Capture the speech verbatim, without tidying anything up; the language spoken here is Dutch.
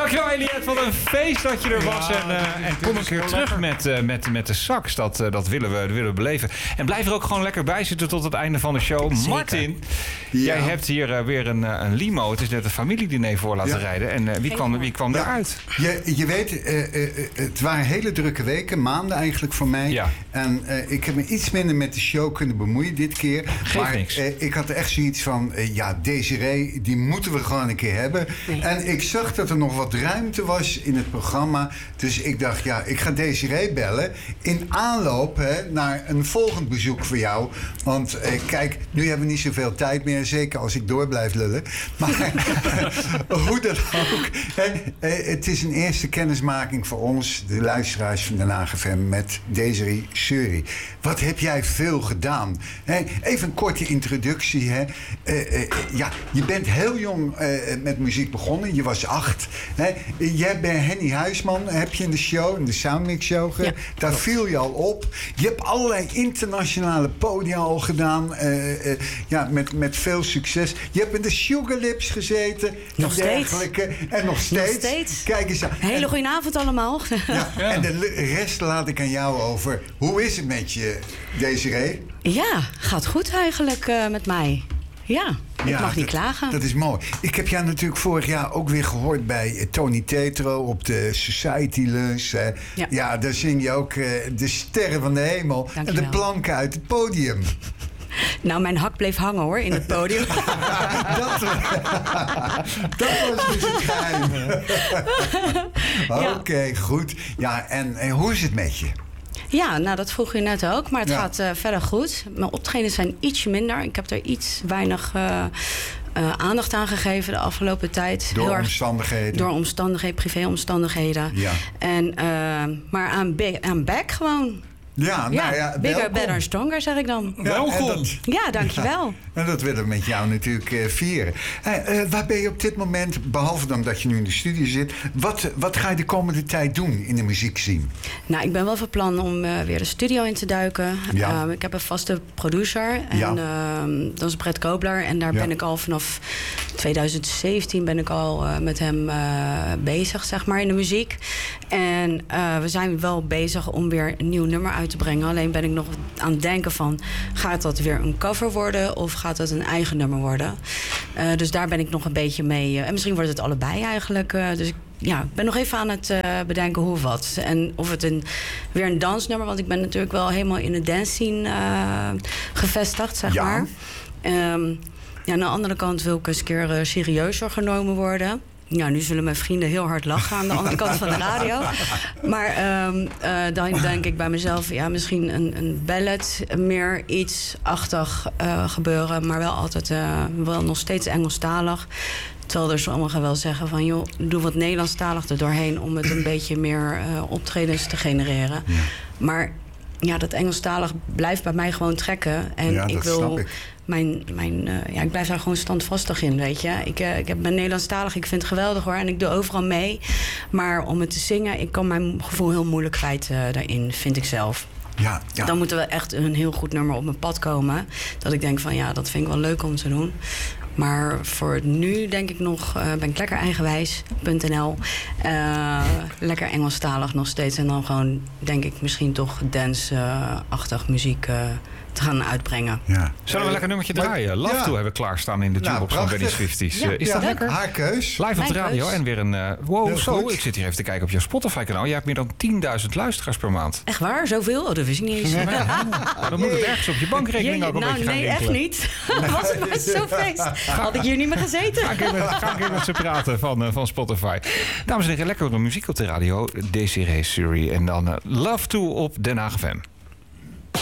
Dankjewel, Eliette. Wat een feest dat je er was. Ja, en, uh, en kom een keer terug met, uh, met, met de sax. Dat, uh, dat, willen we, dat willen we beleven. En blijf er ook gewoon lekker bij zitten tot het einde van de show. Zeker. Martin, ja. jij hebt hier uh, weer een, een limo. Het is net een familiediner voor laten ja. rijden. En uh, wie, kwam, wie kwam ja. eruit? Je, je weet, uh, uh, het waren hele drukke weken. Maanden eigenlijk voor mij. Ja. En uh, ik heb me iets minder met de show kunnen bemoeien dit keer. Geeft maar niks. Uh, ik had echt zoiets van... Uh, ja, Desiree, die moeten we gewoon een keer hebben. Nee. En ik zag dat er nog wat ruimte was in het programma. Dus ik dacht, ja, ik ga Desiree bellen. In aanloop hè, naar een volgend bezoek voor jou. Want uh, kijk, nu hebben we niet zoveel tijd meer. Zeker als ik door blijf lullen. Maar hoe dan ook. Hè, uh, het is een eerste kennismaking voor ons, de luisteraars van Den Haag F M, met Desiree Seury. Wat heb jij veel gedaan? Hè, even een korte introductie. Hè. Uh, uh, ja, je bent heel jong uh, met muziek begonnen. Je was acht. Hè. Jij bent Henny Huisman, heb je in de show, in de Soundmix Show. Ja. Daar viel je al op. Je hebt allerlei internationale podia al gedaan. Uh, uh, ja, met, met veel succes. Je hebt in de Sugar Lips gezeten. Nog steeds. En nog steeds. Nog steeds. Kijk eens aan. Hele goede avond allemaal. Ja, ja. En de rest laat ik aan jou over. Hoe is het met je, Desiree? Ja, gaat goed eigenlijk uh, met mij. Ja, ik ja, mag niet dat, klagen. Dat is mooi. Ik heb jou natuurlijk vorig jaar ook weer gehoord bij Tony Tetro op de Society Lunch. Uh, ja. ja, daar zing je ook uh, de sterren van de hemel. Dank en de planken uit het podium. Nou, mijn hak bleef hangen hoor, in het podium. dat, dat was dus het geheim. Oké, okay, goed. Ja, en, en hoe is het met je? Ja, nou dat vroeg je net ook, maar het ja. gaat uh, verder goed. Mijn optredens zijn ietsje minder. Ik heb er iets weinig uh, uh, aandacht aan gegeven de afgelopen tijd. Door Heel omstandigheden? Erg, door omstandigheden, privéomstandigheden. Ja. En, uh, maar aan, aan back gewoon. Ja, nou ja, ja bigger, welkom. better, stronger, zeg ik dan. Ja, welkom. Dat, ja, dankjewel. Ja, en dat willen we met jou natuurlijk uh, vieren. Hey, uh, waar ben je op dit moment, behalve dan dat je nu in de studio zit... wat, wat ga je de komende tijd doen in de muziekscene? Nou, ik ben wel van plan om uh, weer de studio in te duiken. Ja. Uh, ik heb een vaste producer. En ja. uh, dat is Brett Kobler. En daar ja. ben ik al vanaf twintig zeventien ben ik al uh, met hem uh, bezig, zeg maar, in de muziek. En uh, we zijn wel bezig om weer een nieuw nummer uit te brengen. Alleen ben ik nog aan het denken van... gaat dat weer een cover worden of gaat dat een eigen nummer worden? Uh, dus daar ben ik nog een beetje mee. Uh, en misschien wordt het allebei eigenlijk. Uh, dus ik ja, ben nog even aan het uh, bedenken hoe of wat. En of het een, weer een dansnummer... want ik ben natuurlijk wel helemaal in de dance scene uh, gevestigd, zeg ja. maar. Um, ja, aan de andere kant wil ik eens een keer uh, serieuzer genomen worden... Ja, nu zullen mijn vrienden heel hard lachen aan de andere kant van de radio. Maar um, uh, dan denk ik bij mezelf... ja, misschien een, een ballad, meer iets-achtig uh, gebeuren... maar wel altijd uh, wel nog steeds Engelstalig. Terwijl er sommigen wel zeggen van... joh, doe wat Nederlandstalig er doorheen... om het een beetje meer uh, optredens te genereren. Ja. Maar ja, dat Engelstalig blijft bij mij gewoon trekken. En ja, ik wil... ik. Mijn, mijn, uh, ja, ik blijf daar gewoon standvastig in, weet je. Ik, uh, ik heb, ben Nederlandstalig, ik vind het geweldig hoor. En ik doe overal mee. Maar om het te zingen, ik kan mijn gevoel heel moeilijk kwijt uh, daarin, vind ik zelf. Ja, ja. Dan moet er wel echt een heel goed nummer op mijn pad komen. Dat ik denk van, ja, dat vind ik wel leuk om te doen. Maar voor nu denk ik nog, uh, ben ik lekker eigenwijs, punt n l. Uh, lekker Engelstalig nog steeds. En dan gewoon, denk ik, misschien toch dance-achtig muziek... Uh, te gaan uitbrengen. Ja. Zullen we een lekker nummertje draaien? Love ja. To hebben we klaarstaan in de jukebox nou, van Benny Swifties. Ja, uh, is ja. dat lekker? Haar keus. Live op Mijn de radio keus. En weer een... Uh, wow, Heel zo. goed. Ik zit hier even te kijken op jouw Spotify-kanaal. Je hebt meer dan tienduizend luisteraars per maand. Echt waar? Zoveel? Oh, dat wist ik niet eens. Ja, ja. Dan moet het ergens op je bankrekening ook een nou, beetje gaan nee, rinkelen. echt niet. Was het best zo feest. Had ik hier niet meer gezeten. Ga ik even, ga ik even met ze praten van, uh, van Spotify. Dames en heren, lekkere muziek op de radio. Desiree Seury. En dan uh, Love To op Den Haag F M.